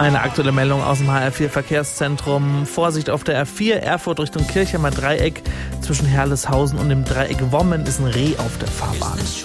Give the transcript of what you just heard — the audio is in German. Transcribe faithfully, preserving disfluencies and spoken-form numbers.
Eine aktuelle Meldung aus dem H R vier Verkehrszentrum. Vorsicht auf der R vier, Erfurt Richtung Kirchheimer Dreieck. Zwischen Herleshausen und dem Dreieck Wommen ist ein Reh auf der Fahrbahn.